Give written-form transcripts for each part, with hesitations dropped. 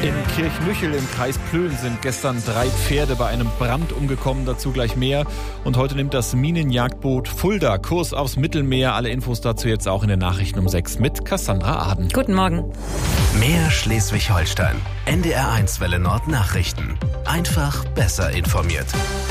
In Kirchnüchel im Kreis Plön sind gestern 3 Pferde bei einem Brand umgekommen, dazu gleich mehr. Und heute nimmt das Minenjagdboot Fulda Kurs aufs Mittelmeer. Alle Infos dazu jetzt auch in den Nachrichten um 6 mit Cassandra Aden. Guten Morgen. Mehr Schleswig-Holstein. NDR1 Welle Nord Nachrichten. Einfach besser informiert.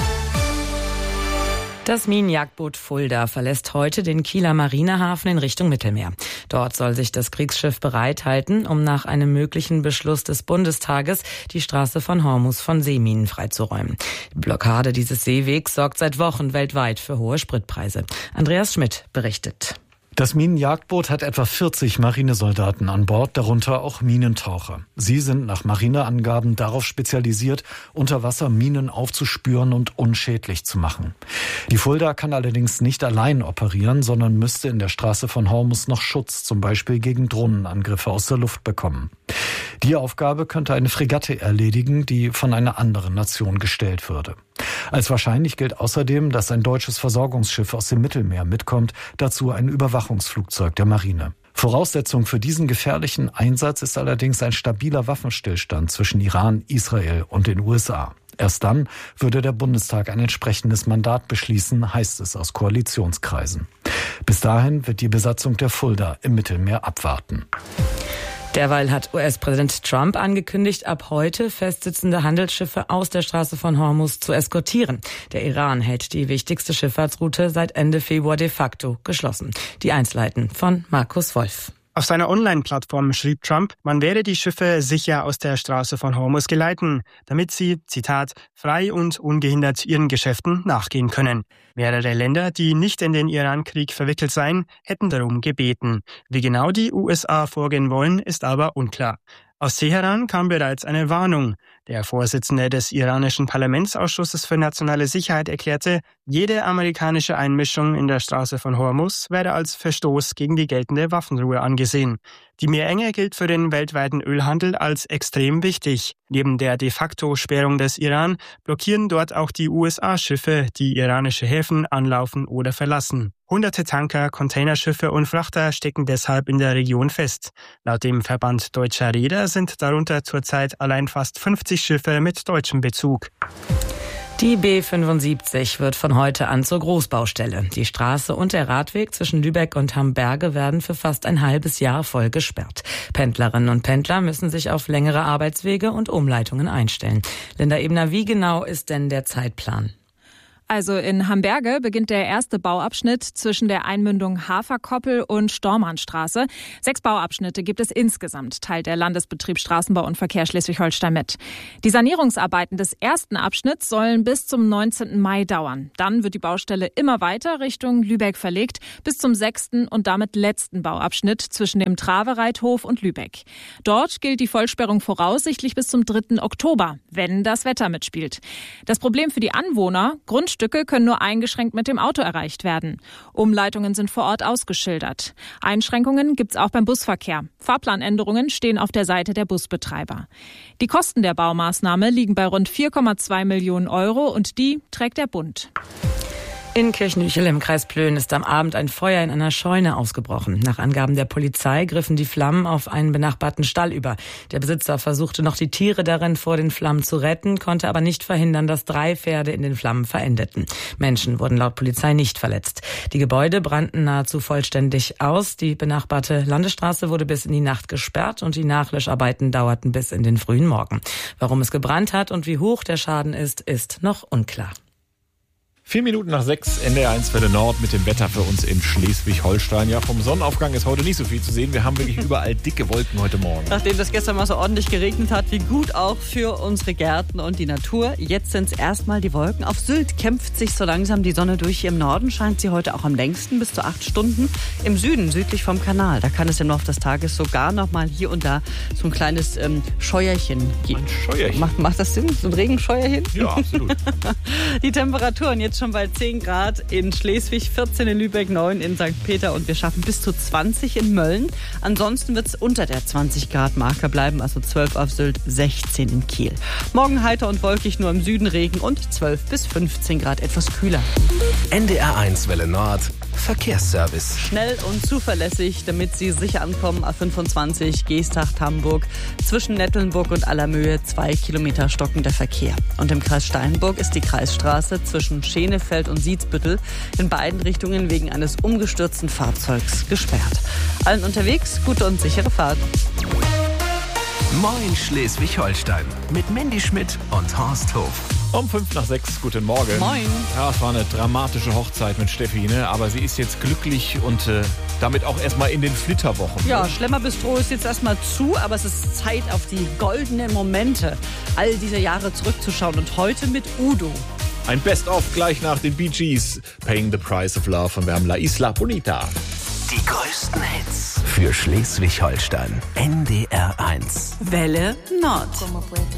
Das Minenjagdboot Fulda verlässt heute den Kieler Marinehafen in Richtung Mittelmeer. Dort soll sich das Kriegsschiff bereithalten, um nach einem möglichen Beschluss des Bundestages die Straße von Hormuz von Seeminen freizuräumen. Die Blockade dieses Seewegs sorgt seit Wochen weltweit für hohe Spritpreise. Andreas Schmidt berichtet. Das Minenjagdboot hat etwa 40 Marinesoldaten an Bord, darunter auch Minentaucher. Sie sind nach Marineangaben darauf spezialisiert, unter Wasser Minen aufzuspüren und unschädlich zu machen. Die Fulda kann allerdings nicht allein operieren, sondern müsste in der Straße von Hormuz noch Schutz, zum Beispiel gegen Drohnenangriffe aus der Luft bekommen. Die Aufgabe könnte eine Fregatte erledigen, die von einer anderen Nation gestellt würde. Als wahrscheinlich gilt außerdem, dass ein deutsches Versorgungsschiff aus dem Mittelmeer mitkommt, dazu ein Überwachungsflugzeug der Marine. Voraussetzung für diesen gefährlichen Einsatz ist allerdings ein stabiler Waffenstillstand zwischen Iran, Israel und den USA. Erst dann würde der Bundestag ein entsprechendes Mandat beschließen, heißt es aus Koalitionskreisen. Bis dahin wird die Besatzung der Fulda im Mittelmeer abwarten. Derweil hat US-Präsident Trump angekündigt, ab heute festsitzende Handelsschiffe aus der Straße von Hormuz zu eskortieren. Der Iran hält die wichtigste Schifffahrtsroute seit Ende Februar de facto geschlossen. Die Einzelheiten von Markus Wolf. Auf seiner Online-Plattform schrieb Trump, man werde die Schiffe sicher aus der Straße von Hormuz geleiten, damit sie, Zitat, frei und ungehindert ihren Geschäften nachgehen können. Mehrere Länder, die nicht in den Iran-Krieg verwickelt seien, hätten darum gebeten. Wie genau die USA vorgehen wollen, ist aber unklar. Aus Teheran kam bereits eine Warnung. Der Vorsitzende des iranischen Parlamentsausschusses für nationale Sicherheit erklärte, jede amerikanische Einmischung in der Straße von Hormuz werde als Verstoß gegen die geltende Waffenruhe angesehen. Die Meerenge gilt für den weltweiten Ölhandel als extrem wichtig. Neben der de facto Sperrung des Iran blockieren dort auch die USA-Schiffe, die iranische Häfen anlaufen oder verlassen. Hunderte Tanker, Containerschiffe und Frachter stecken deshalb in der Region fest. Laut dem Verband Deutscher Reeder sind darunter zurzeit allein fast 50 Schiffe mit deutschem Bezug. Die B75 wird von heute an zur Großbaustelle. Die Straße und der Radweg zwischen Lübeck und Hamberge werden für fast ein halbes Jahr voll gesperrt. Pendlerinnen und Pendler müssen sich auf längere Arbeitswege und Umleitungen einstellen. Linda Ebner, wie genau ist denn der Zeitplan? Also in Hamberge beginnt der erste Bauabschnitt zwischen der Einmündung Haferkoppel und Stormannstraße. 6 Bauabschnitte gibt es insgesamt, teilt der Landesbetrieb Straßenbau und Verkehr Schleswig-Holstein mit. Die Sanierungsarbeiten des ersten Abschnitts sollen bis zum 19. Mai dauern. Dann wird die Baustelle immer weiter Richtung Lübeck verlegt, bis zum 6. und damit letzten Bauabschnitt zwischen dem Travereithof und Lübeck. Dort gilt die Vollsperrung voraussichtlich bis zum 3. Oktober, wenn das Wetter mitspielt. Das Problem für die Anwohner: Grundstücke können nur eingeschränkt mit dem Auto erreicht werden. Umleitungen sind vor Ort ausgeschildert. Einschränkungen gibt's auch beim Busverkehr. Fahrplanänderungen stehen auf der Seite der Busbetreiber. Die Kosten der Baumaßnahme liegen bei rund 4,2 Millionen Euro und die trägt der Bund. In Kirchnüchel im Kreis Plön ist am Abend ein Feuer in einer Scheune ausgebrochen. Nach Angaben der Polizei griffen die Flammen auf einen benachbarten Stall über. Der Besitzer versuchte noch, die Tiere darin vor den Flammen zu retten, konnte aber nicht verhindern, dass 3 Pferde in den Flammen verendeten. Menschen wurden laut Polizei nicht verletzt. Die Gebäude brannten nahezu vollständig aus. Die benachbarte Landesstraße wurde bis in die Nacht gesperrt und die Nachlöscharbeiten dauerten bis in den frühen Morgen. Warum es gebrannt hat und wie hoch der Schaden ist noch unklar. 4 Minuten nach 6, NDR1 Welle Nord mit dem Wetter für uns in Schleswig-Holstein. Ja, vom Sonnenaufgang ist heute nicht so viel zu sehen. Wir haben wirklich überall dicke Wolken heute Morgen. Nachdem das gestern mal so ordentlich geregnet hat, wie gut auch für unsere Gärten und die Natur. Jetzt sind es erstmal die Wolken. Auf Sylt kämpft sich so langsam die Sonne durch. Im Norden scheint sie heute auch am längsten, bis zu 8 Stunden. Im Süden, südlich vom Kanal, da kann es im Laufe des Tages sogar noch mal hier und da so ein kleines Scheuerchen geben. Ein Scheuerchen? Macht das Sinn? So ein Regenscheuerchen? Ja, absolut. Die Temperaturen jetzt schon bei 10 Grad in Schleswig, 14 in Lübeck, 9 in St. Peter und wir schaffen bis zu 20 in Mölln. Ansonsten wird es unter der 20-Grad-Marke bleiben, also 12 auf Sylt, 16 in Kiel. Morgen heiter und wolkig, nur im Süden Regen und 12 bis 15 Grad, etwas kühler. NDR1 Welle Nord Verkehrsservice. Schnell und zuverlässig, damit Sie sicher ankommen. A25 Geesthacht-Hamburg. Zwischen Nettelnburg und Allermöhe 2 Kilometer stockender Verkehr. Und im Kreis Steinburg ist die Kreisstraße zwischen Schenefeld und Sietsbüttel in beiden Richtungen wegen eines umgestürzten Fahrzeugs gesperrt. Allen unterwegs gute und sichere Fahrt. Moin Schleswig-Holstein mit Mandy Schmidt und Horst Hof. Um 5:05, guten Morgen. Moin. Ja, es war eine dramatische Hochzeit mit Steffi, ne? Aber sie ist jetzt glücklich und damit auch erstmal in den Flitterwochen. Ja, Schlemmerbistro ist jetzt erstmal zu, aber es ist Zeit, auf die goldenen Momente all diese Jahre zurückzuschauen. Und heute mit Udo. Ein Best-of gleich nach den Bee Gees. Paying the Price of Love und wir haben La Isla Bonita. Die größten Hits für Schleswig-Holstein. NDR 1. Welle Nord.